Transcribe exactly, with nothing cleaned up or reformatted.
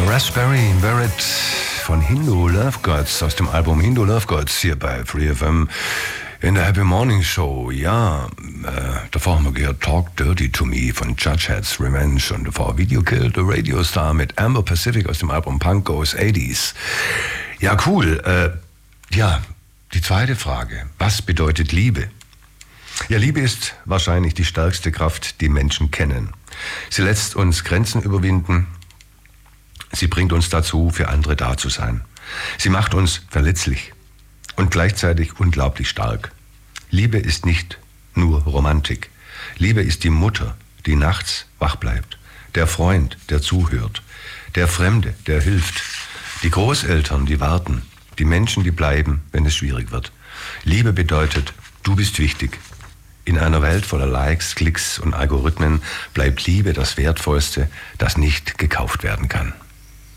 Raspberry Barrett von Hindu Love Gods aus dem Album Hindu Love Gods hier bei Free F M in der Happy Morning Show. Ja, äh, davor haben wir gehört Talk Dirty to Me von Judgehead's Revenge und davor Video Kill the Radio Star mit Amber Pacific aus dem Album Punk Goes eighties. Ja, cool. Äh, ja, die zweite Frage. Was bedeutet Liebe? Ja, Liebe ist wahrscheinlich die stärkste Kraft, die Menschen kennen. Sie lässt uns Grenzen überwinden. Sie bringt uns dazu, für andere da zu sein. Sie macht uns verletzlich und gleichzeitig unglaublich stark. Liebe ist nicht nur Romantik. Liebe ist die Mutter, die nachts wach bleibt. Der Freund, der zuhört. Der Fremde, der hilft. Die Großeltern, die warten. Die Menschen, die bleiben, wenn es schwierig wird. Liebe bedeutet, du bist wichtig. In einer Welt voller Likes, Klicks und Algorithmen bleibt Liebe das Wertvollste, das nicht gekauft werden kann.